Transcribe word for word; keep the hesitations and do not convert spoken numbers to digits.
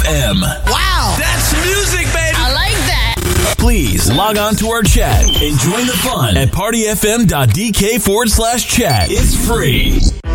F M. Wow. That's music, baby. I like that. Please log on to our chat and join the fun at partyfm.dk forward slash chat. It's free.